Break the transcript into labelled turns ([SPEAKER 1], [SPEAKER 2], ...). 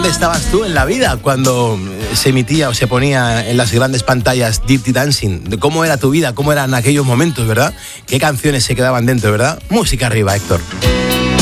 [SPEAKER 1] ¿Dónde estabas tú en la vida cuando se emitía o se ponía en las grandes pantallas Dirty Dancing? ¿Cómo era tu vida? ¿Cómo eran aquellos momentos, verdad? ¿Qué canciones se quedaban dentro, verdad? Música arriba, Héctor.